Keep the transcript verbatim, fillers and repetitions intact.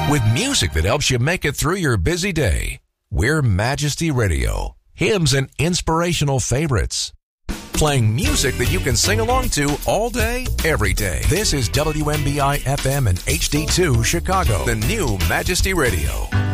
With music that helps you make it through your busy day. We're Majesty Radio. Hymns and inspirational favorites. Playing music that you can sing along to all day, every day. This is W M B I F M and H D two Chicago, the new Majesty Radio.